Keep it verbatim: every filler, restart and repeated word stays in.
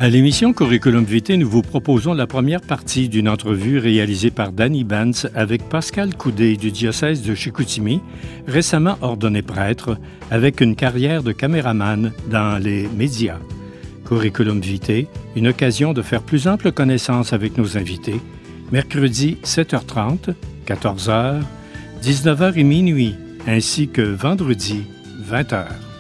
À l'émission Curriculum Vitae, nous vous proposons la première partie d'une entrevue réalisée par Danny Benz avec Pascal Coudé du diocèse de Chicoutimi, récemment ordonné prêtre, avec une carrière de caméraman dans les médias. Curriculum Vitae, une occasion de faire plus ample connaissance avec nos invités, mercredi sept heures trente, quatorze heures, dix-neuf heures et minuit, ainsi que vendredi vingt heures.